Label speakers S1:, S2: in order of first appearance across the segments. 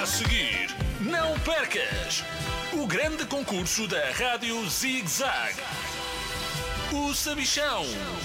S1: A seguir, não percas o grande concurso da Rádio Zig Zag. O Sabichão.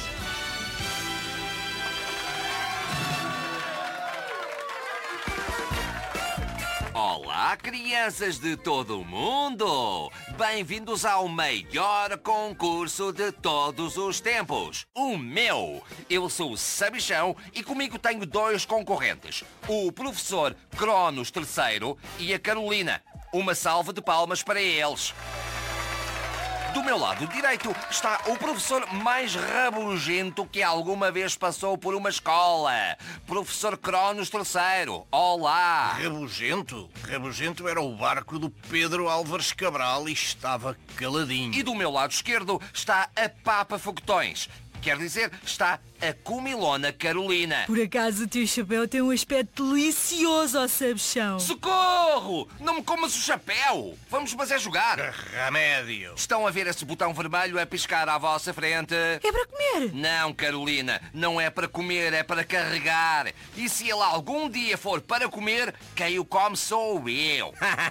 S2: Olá, crianças de todo o mundo! Bem-vindos ao maior concurso de todos os tempos, o meu! Eu sou o Sabichão e comigo tenho dois concorrentes, o professor Cronos III e a Carolina. Uma salva de palmas para eles! Do meu lado direito está o professor mais rabugento que alguma vez passou por uma escola. Professor Cronos III. Olá!
S3: Rabugento? Rabugento era o barco do Pedro Álvares Cabral e estava caladinho.
S2: E do meu lado esquerdo está a Papa Foguetões. Quer dizer, está a comilona Carolina.
S4: Por acaso o teu chapéu tem um aspecto delicioso, ó Sabichão.
S2: Socorro! Não me comas o chapéu! Vamos, mas é jogar.
S3: Remédio.
S2: Estão a ver esse botão vermelho a piscar à vossa frente?
S4: É para comer.
S2: Não, Carolina, não é para comer, é para carregar. E se ele algum dia for para comer, quem o come sou eu.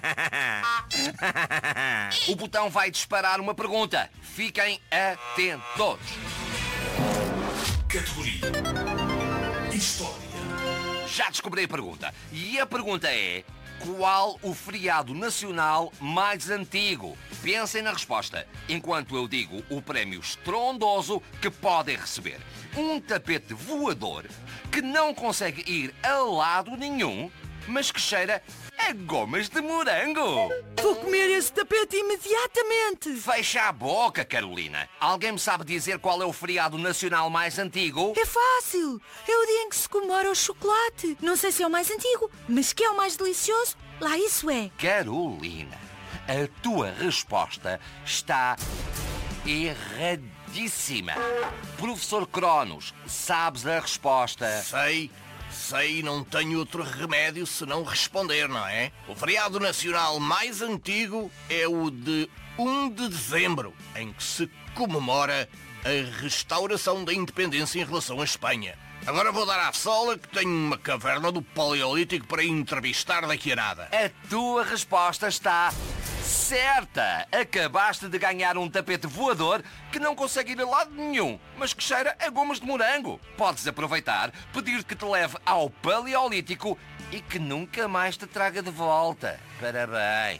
S2: O botão vai disparar uma pergunta. Fiquem atentos.
S1: Categoria História.
S2: Já descobri a pergunta. E a pergunta é: qual o feriado nacional mais antigo? Pensem na resposta, enquanto eu digo o prémio estrondoso que podem receber. Um tapete voador que não consegue ir a lado nenhum, mas que cheira a gomas de morango.
S4: Vou comer esse tapete imediatamente.
S2: Fecha a boca, Carolina. Alguém me sabe dizer qual é o feriado nacional mais antigo?
S4: É fácil. É o dia em que se comemora o chocolate. Não sei se é o mais antigo, mas que é o mais delicioso, lá isso é.
S2: Carolina, a tua resposta está erradíssima. Professor Cronos, sabes a resposta?
S3: Sei, não tenho outro remédio senão responder, não é? O feriado nacional mais antigo é o de 1 de dezembro, em que se comemora a restauração da independência em relação à Espanha. Agora vou dar à sola que tenho uma caverna do Paleolítico para entrevistar daqui a nada.
S2: A tua resposta está certa. Acabaste de ganhar um tapete voador que não consegue ir a lado nenhum, mas que cheira a gomas de morango. Podes aproveitar, pedir que te leve ao Paleolítico e que nunca mais te traga de volta. Parabéns.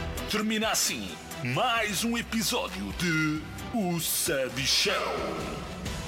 S1: Termina assim mais um episódio de O Sabichão.